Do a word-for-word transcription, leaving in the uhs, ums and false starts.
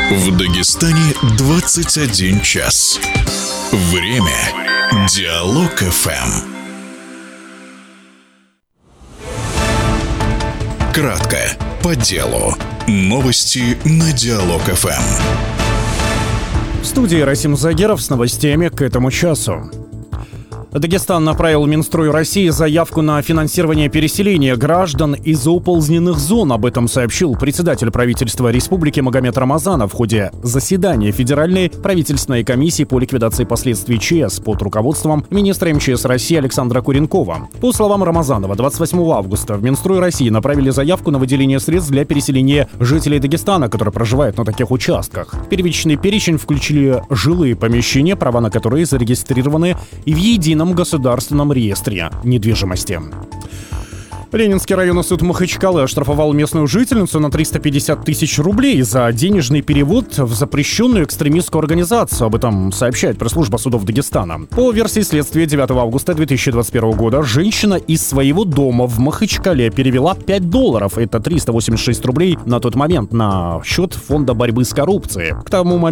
В Дагестане двадцать один час. Время. Диалог эф эм. Кратко, по делу. Новости на Диалог эф эм. В студии Расим Загеров с новостями к этому часу. Дагестан направил Минстрою России заявку на финансирование переселения граждан из оползненных зон. Об этом сообщил председатель правительства республики Магомед Рамазанов в ходе заседания Федеральной правительственной комиссии по ликвидации последствий ЧС под руководством министра эм че эс России Александра Куренкова. По словам Рамазанова, двадцать восьмого августа в Минстрой России направили заявку на выделение средств для переселения жителей Дагестана, которые проживают на таких участках. В первичный перечень включили жилые помещения, права на которые зарегистрированы и в едином государственном реестре недвижимости. Ленинский районный суд Махачкалы оштрафовал местную жительницу на триста пятьдесят тысяч рублей за денежный перевод в запрещенную экстремистскую организацию. Об этом сообщает пресс-служба судов Дагестана. По версии следствия, девятого августа две тысячи двадцать первого года женщина из своего дома в Махачкале перевела пять долларов, это триста восемьдесят шесть рублей на тот момент, на счет фонда борьбы с коррупцией. К тому моменту